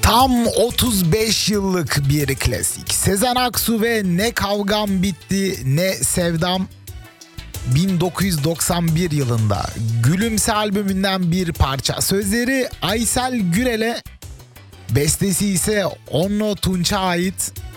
Tam 35 yıllık bir klasik. Sezen Aksu ve Ne Kavgam Bitti Ne Sevdam 1991 yılında Gülümse albümünden bir parça. Sözleri Aysel Gürel'e, bestesi ise Onno Tunç'a ait.